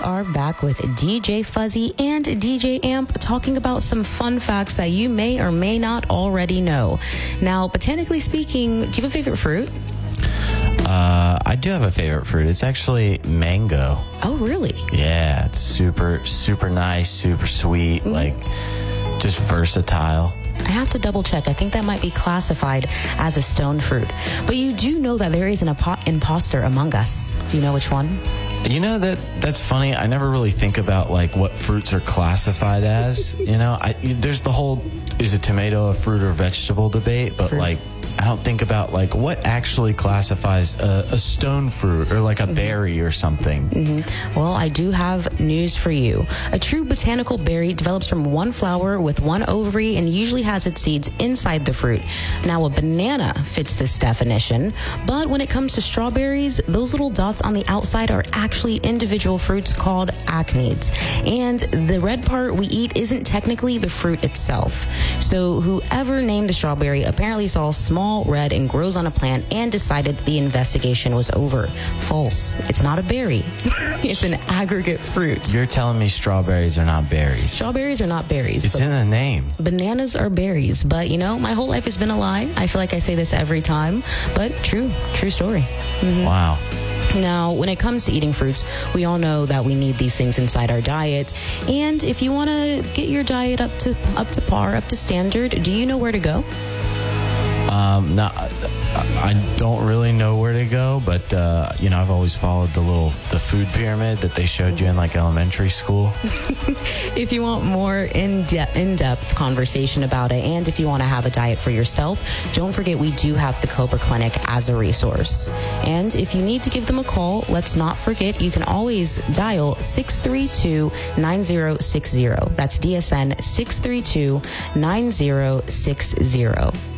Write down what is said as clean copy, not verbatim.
are back with DJ Fuzzy and DJ Amp talking about some fun facts that you may or may not already know. Now, botanically speaking, do you have a favorite fruit? I do have a favorite fruit. It's actually mango. Oh, really? Yeah, it's super nice, super sweet, like just versatile. I have to double check. I think that might be classified as a stone fruit. But you do know that there is an imposter among us. Do you know which one? You know, that's funny. I never really think about like what fruits are classified as. You know, there's the whole is a tomato a fruit or vegetable debate, but like I don't think about like what actually classifies a stone fruit or like a berry or something. Well, I do have news for you. A true botanical berry develops from one flower with one ovary and usually has its seeds inside the fruit. Now, a banana fits this definition, but when it comes to strawberries, those little dots on the outside are actually individual fruits called acinids. And the red part we eat isn't technically the fruit itself. So whoever named the strawberry apparently saw small, red, and grows on a plant and decided the investigation was over. False. It's not a berry. It's an aggregate fruit. You're telling me strawberries are not berries? Strawberries are not berries. It's in the name. Bananas are berries. But, you know, my whole life has been a lie. I feel like I say this every time. But true story. Wow. Now, when it comes to eating fruits, we all know that we need these things inside our diet. And if you want to get your diet up to par, up to standard, do you know where to go? No, I don't really know where to go, but you know, I've always followed the food pyramid that they showed you in like elementary school. If you want more in-depth conversation about it, and if you want to have a diet for yourself, don't forget we do have the Cobra Clinic as a resource. And if you need to give them a call, let's not forget you can always dial 632-9060. That's DSN 632-9060.